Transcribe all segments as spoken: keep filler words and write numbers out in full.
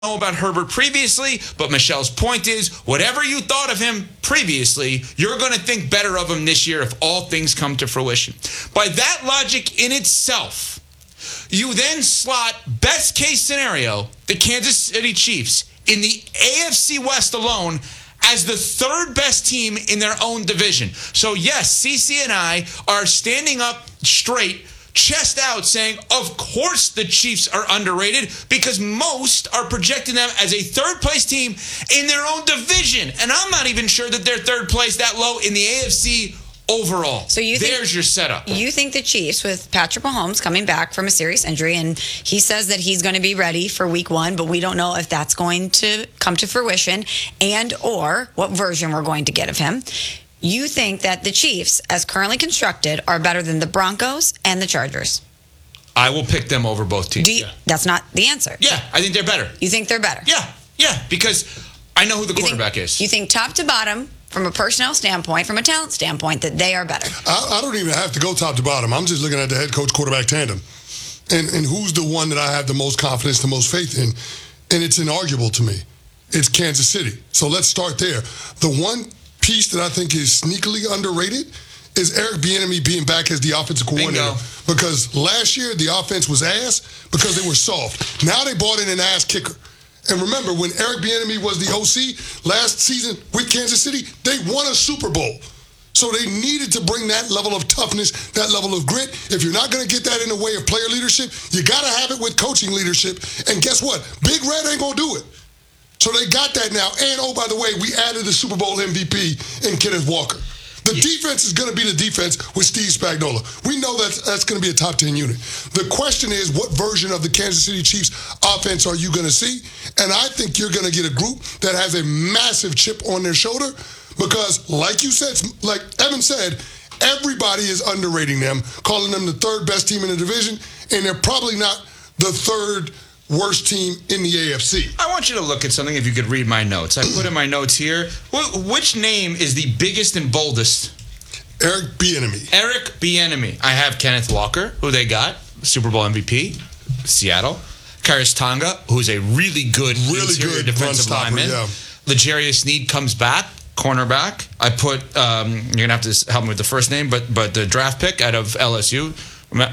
know about Herbert previously, but Michelle's point is, whatever you thought of him previously, you're going to think better of him this year if all things come to fruition. By that logic in itself, you then slot, best case scenario, the Kansas City Chiefs in the A F C West alone as the third best team in their own division. So yes, C C and I are standing up straight, chest out, saying, of course the Chiefs are underrated because most are projecting them as a third-place team in their own division. And I'm not even sure that they're third place that low in the A F C overall. So you There's think, your setup. You think the Chiefs, with Patrick Mahomes coming back from a serious injury, and he says that he's going to be ready for week one, but we don't know if that's going to come to fruition and or what version we're going to get of him. You think that the Chiefs, as currently constructed, are better than the Broncos and the Chargers? I will pick them over both teams. Do you, yeah. That's not the answer. Yeah, I think they're better. You think they're better? Yeah, yeah, because I know who the you quarterback think, is. You think top to bottom, from a personnel standpoint, from a talent standpoint, that they are better? I, I don't even have to go top to bottom. I'm just looking at the head coach quarterback tandem. And, and who's the one that I have the most confidence, the most faith in? And it's inarguable to me. It's Kansas City. So let's start there. The one piece that I think is sneakily underrated is Eric Bieniemy being back as the offensive coordinator. Bingo. Because last year the offense was ass because they were soft. Now they brought in an ass kicker. And remember, when Eric Bieniemy was the O C last season with Kansas City, they won a Super Bowl. So they needed to bring that level of toughness, that level of grit. If you're not going to get that in the way of player leadership, you got to have it with coaching leadership. And guess what? Big Red ain't going to do it. So they got that now. And, oh, by the way, we added the Super Bowl M V P in Kenneth Walker. The yeah. defense is going to be the defense with Steve Spagnuolo. We know that's, that's going to be a top ten unit. The question is, what version of the Kansas City Chiefs offense are you going to see? And I think you're going to get a group that has a massive chip on their shoulder because, like you said, like Evan said, everybody is underrating them, calling them the third best team in the division, and they're probably not the third worst team in the A F C. I want you to look at something, if you could read my notes. I put in my notes here. Which name is the biggest and boldest? Eric Bieniemy. Eric Bieniemy. I have Kenneth Walker, who they got, Super Bowl M V P, Seattle. Karis Tonga, who's a really good really interior good defensive stopper, lineman. Yeah. L'Jarius Sneed comes back, cornerback. I put, um, you're going to have to help me with the first name, but but the draft pick out of L S U,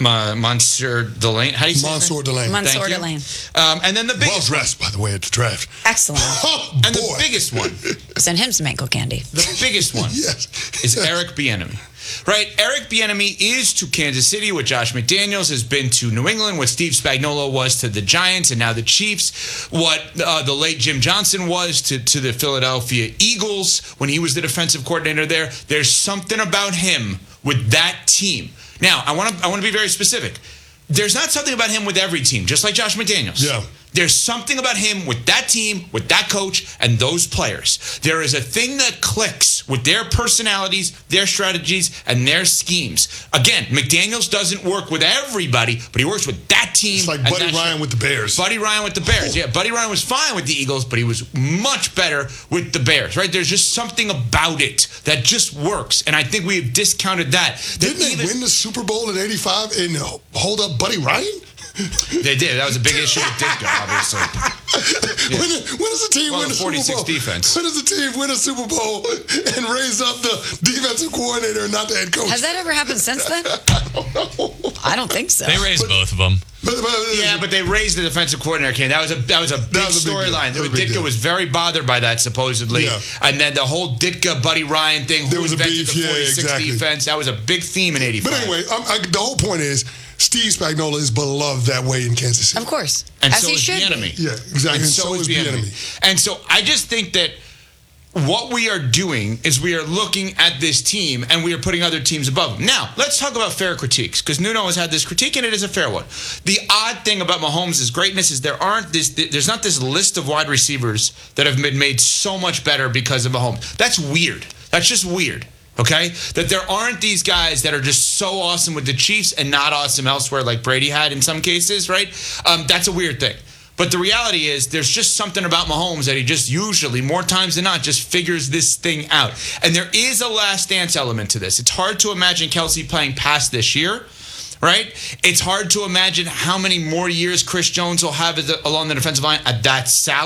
Monsieur Delane. How do you say Mansour Delane. Mansour Delane. Um, and then the Well biggest dressed, by the way, at the draft. Excellent. Oh, and boy. the biggest one, Send him some ankle candy. the biggest one yes. is Eric Bieniemy. Right? Eric Bieniemy is to Kansas City what Josh McDaniels has been to New England, what Steve Spagnuolo was to the Giants, and now the Chiefs, what uh, the late Jim Johnson was to, to the Philadelphia Eagles when he was the defensive coordinator there. There's something about him with that team. Now, I want to I want to be very specific. There's not something about him with every team, just like Josh McDaniels. Yeah. There's something about him with that team, with that coach, and those players. There is a thing that clicks with their personalities, their strategies, and their schemes. Again, McDaniels doesn't work with everybody, but he works with that team. It's like and Buddy Ryan with the Bears. Buddy Ryan with the Bears. Yeah, Buddy Ryan was fine with the Eagles, but he was much better with the Bears, right? There's just something about it that just works, and I think we have discounted that. that Didn't they even, win the Super Bowl in eighty-five and hold up Buddy Ryan? They did. That was a big issue with Ditka, obviously. Yeah. When, when does a team well, win a Super forty-six Bowl? defense. When does a team win a Super Bowl and raise up the defensive coordinator and not the head coach? Has that ever happened since then? I don't know. I don't think so. They raised But- both of them. But, but, Yeah, but they raised the defensive coordinator. Ken. That was a that was a big was a big deal. storyline. That was a big Ditka deal. was very bothered by that, supposedly. Yeah. And then the whole Ditka Buddy Ryan thing. Who There was a invented beef, the yeah, forty-six exactly. defense? That was a big theme in eighty-five. But anyway, I'm, I, the whole point is Steve Spagnuolo is beloved that way in Kansas City. Of course. and As so he is should the be. enemy. Yeah, exactly. And so, is the enemy. And so I just think that what we are doing is we are looking at this team and we are putting other teams above them. Now, let's talk about fair critiques, because Nuno has had this critique and it is a fair one. The odd thing about Mahomes' greatness is there aren't this, there's not this list of wide receivers that have been made so much better because of Mahomes. That's weird. That's just weird. Okay? That there aren't these guys that are just so awesome with the Chiefs and not awesome elsewhere like Brady had in some cases, right? Um, that's a weird thing. But the reality is there's just something about Mahomes that he just usually, more times than not, just figures this thing out. And there is a last dance element to this. It's hard to imagine Kelsey playing past this year. right? It's hard to imagine how many more years Chris Jones will have as a, along the defensive line at that salary.